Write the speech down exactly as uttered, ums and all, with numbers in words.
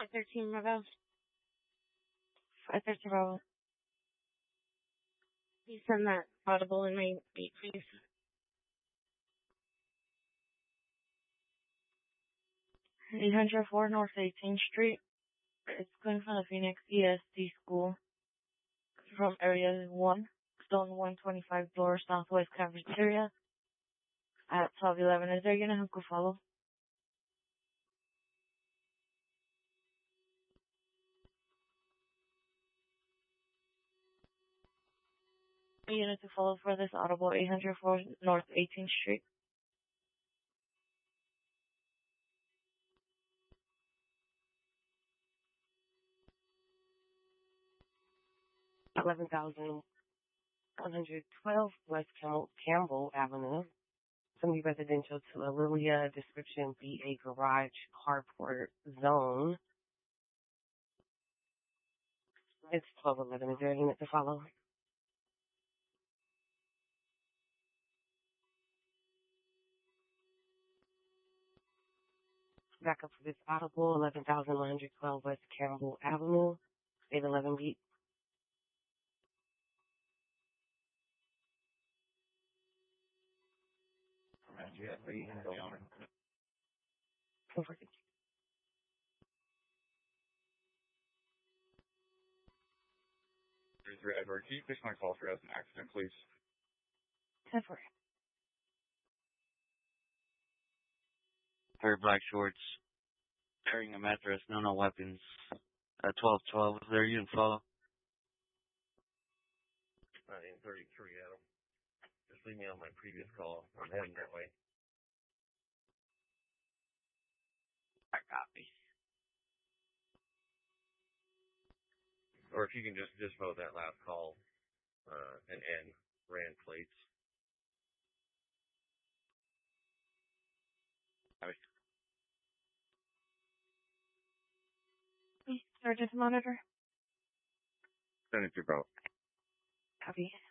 five thirteen, Bravo. five thirteen, Bravo. Please send that audible in my beat, please. eight oh four North eighteenth Street. It's going from the Phoenix E S T school. From area one, zone one twenty-five door southwest cafeteria at twelve eleven. Is there gonna have to follow? Unit to follow for this audible eight oh four North eighteenth Street. eleven thousand one hundred twelve West Campbell, Campbell Avenue. Semi-residential to Lilia, description B A garage, carport zone. It's twelve eleven. Is there a unit to follow? Back up for this audible, eleven thousand one hundred twelve West Campbell Avenue, eight eleven beat. Over. Three Edward, can you fix my call for as an accident, please? Separate. Pair of black shorts, carrying a mattress, no no weapons. At twelve twelve, is there a unit to follow? nine thirty-three, Adam. Just leave me on my previous call. I'm heading that way. I copy. Or if you can just dispo that last call, uh, and end ran plates. Copy. Sergeant Monitor. Send it to bro. Copy.